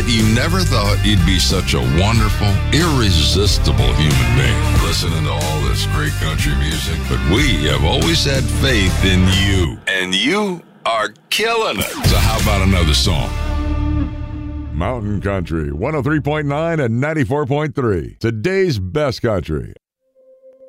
bet you never thought you'd be such a wonderful, irresistible human being, listening to all this great country music. But we have always had faith in you, and you are killing it. So how about another song? Mountain Country, 103.9 and 94.3. Today's best country.